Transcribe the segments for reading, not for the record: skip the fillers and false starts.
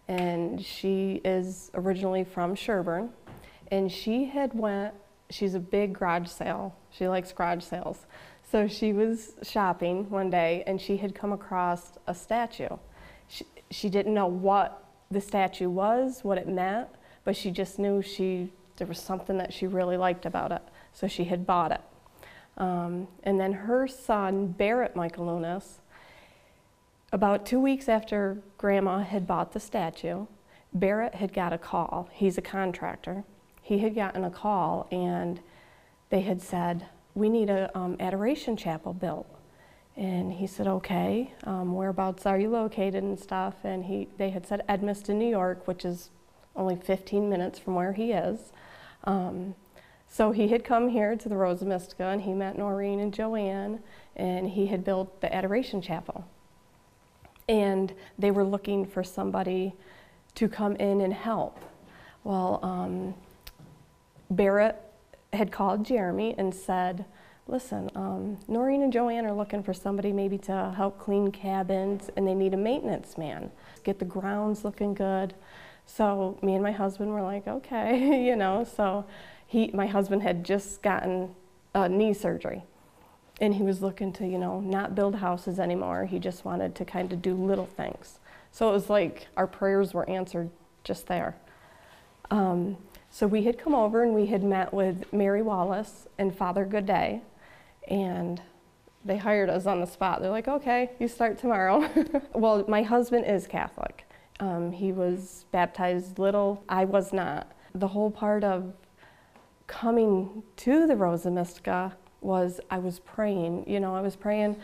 and she is originally from Sherburne, and she's a big garage sale. She likes garage sales. So she was shopping one day and she had come across a statue. She didn't know what the statue was, what it meant, but she just knew there was something that she really liked about it. So she had bought it. And then her son, Barrett Michaelunas, about 2 weeks after Grandma had bought the statue, Barrett had got a call. He's a contractor. He had gotten a call and they had said, we need a adoration chapel built. And he said, okay, whereabouts are you located and stuff? And they had said Edmiston, New York, which is only 15 minutes from where he is. So he had come here to the Rosa Mystica and he met Noreen and Joanne and he had built the adoration chapel. And they were looking for somebody to come in and help. Well, Barrett had called Jeremy and said, listen, Noreen and Joanne are looking for somebody maybe to help clean cabins and they need a maintenance man. Get the grounds looking good. So me and my husband were like, okay, you know, so my husband had just gotten knee surgery and he was looking to, you know, not build houses anymore. He just wanted to kind of do little things. So it was like our prayers were answered just there. So we had come over and we had met with Mary Wallace and Father Goodday, and they hired us on the spot. They're like, okay, you start tomorrow. Well, my husband is Catholic. He was baptized little. I was not. The whole part of coming to the Rosa Mystica was I was praying. You know, I was praying.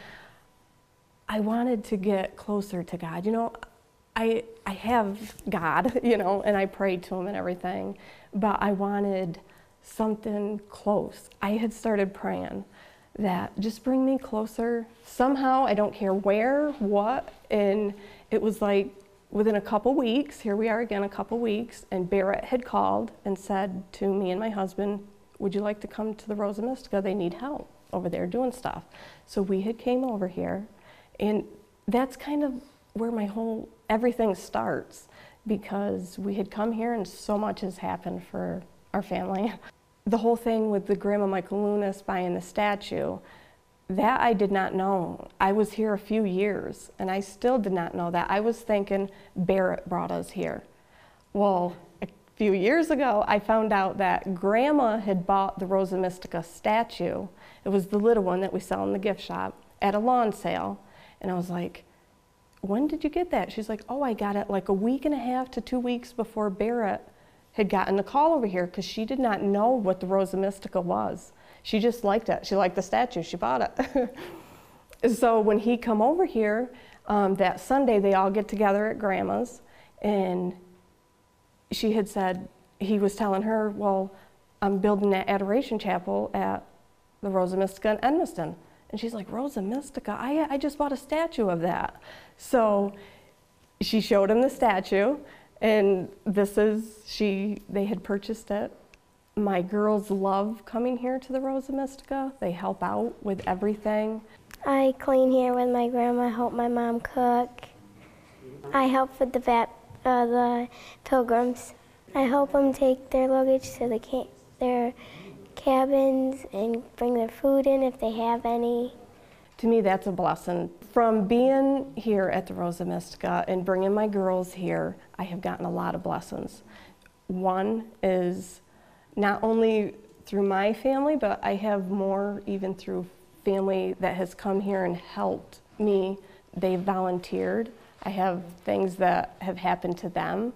I wanted to get closer to God. You know, I have God, you know, and I prayed to him and everything, but I wanted something close. I had started praying that just bring me closer somehow. I don't care where, what, and it was like within a couple weeks, here we are again, a couple weeks, and Barrett had called and said to me and my husband, would you like to come to the Rosa Mystica? They need help over there doing stuff. So we had came over here, and that's kind of where everything starts, because we had come here and so much has happened for our family. The whole thing with the Grandma Michaelunas buying the statue, that I did not know. I was here a few years and I still did not know that. I was thinking Barrett brought us here. Well, a few years ago I found out that Grandma had bought the Rosa Mystica statue. It was the little one that we sell in the gift shop at a lawn sale. And I was like, when did you get that? She's like, oh, I got it like a week and a half to 2 weeks before Barrett had gotten the call over here, because she did not know what the Rosa Mystica was. She just liked it. She liked the statue. She bought it. So when he come over here, that Sunday they all get together at Grandma's, and she had said, he was telling her, well, I'm building that adoration chapel at the Rosa Mystica in Edmiston. And she's like, Rosa Mystica? I just bought a statue of that. So she showed him the statue, and they had purchased it. My girls love coming here to the Rosa Mystica. They help out with everything. I clean here with my grandma, help my mom cook. I help with the pilgrims. I help them take their luggage to their cabins and bring their food in if they have any. To me, that's a blessing. From being here at the Rosa Mystica and bringing my girls here, I have gotten a lot of blessings. One is not only through my family, but I have more even through family that has come here and helped me. They've volunteered. I have things that have happened to them.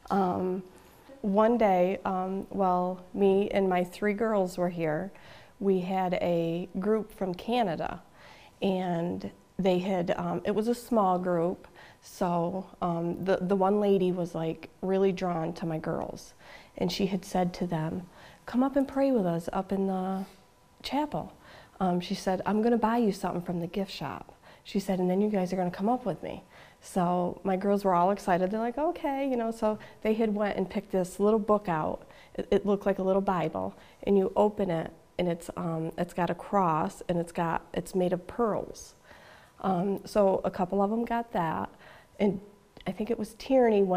One day, while me and my 3 girls were here, we had a group from Canada, and they had, it was a small group, so the one lady was like really drawn to my girls, and she had said to them, come up and pray with us up in the chapel. She said, I'm gonna buy you something from the gift shop. She said, and then you guys are gonna come up with me. So my girls were all excited. They're like, okay, you know, so they had went and picked this little book out. It looked like a little Bible, and you open it, and it's got a cross, and it's made of pearls. So a couple of them got that, and I think it was Tierney